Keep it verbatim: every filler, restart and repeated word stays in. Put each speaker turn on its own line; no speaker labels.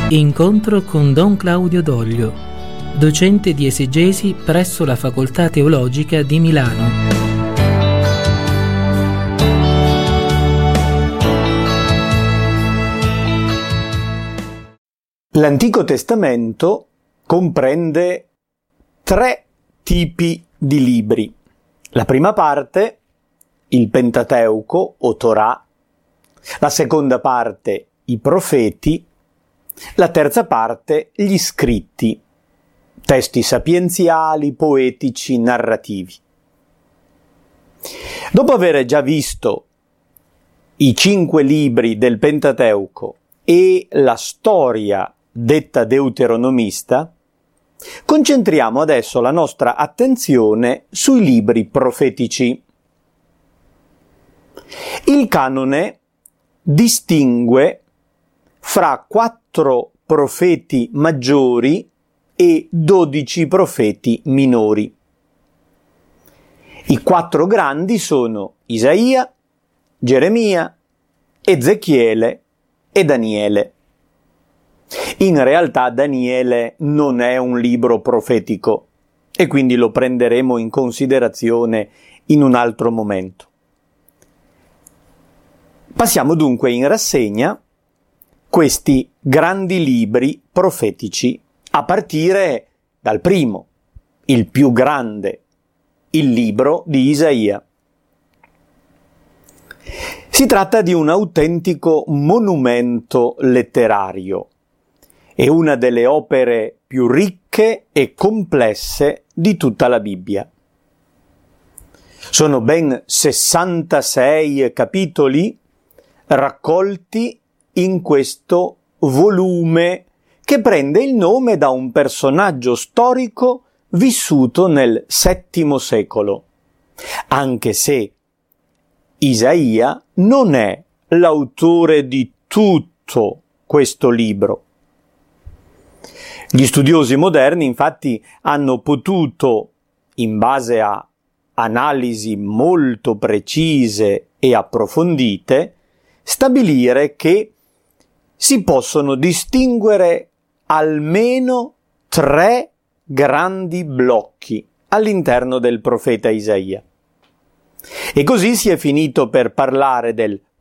Incontro con Don Claudio Doglio, docente di esegesi presso la Facoltà Teologica di Milano.
L'Antico Testamento comprende tre tipi di libri. La prima parte, il Pentateuco o Torah, la seconda parte, i profeti, la terza parte, gli scritti, testi sapienziali, poetici, narrativi. Dopo aver già visto i cinque libri del Pentateuco e la storia detta deuteronomista, concentriamo adesso la nostra attenzione sui libri profetici. Il canone distingue fra quattro profeti maggiori e dodici profeti minori. I quattro grandi sono Isaia, Geremia, Ezechiele e Daniele. In realtà Daniele non è un libro profetico e quindi lo prenderemo in considerazione in un altro momento. Passiamo dunque in rassegna questi grandi libri profetici, a partire dal primo, il più grande, il libro di Isaia. Si tratta di un autentico monumento letterario. È una delle opere più ricche e complesse di tutta la Bibbia. Sono ben sessantasei capitoli raccolti in questo volume che prende il nome da un personaggio storico vissuto nel settimo secolo, anche se Isaia non è l'autore di tutto questo libro. Gli studiosi moderni infatti hanno potuto, in base a analisi molto precise e approfondite, stabilire che si possono distinguere almeno tre grandi blocchi all'interno del profeta Isaia. E così si è finito per parlare del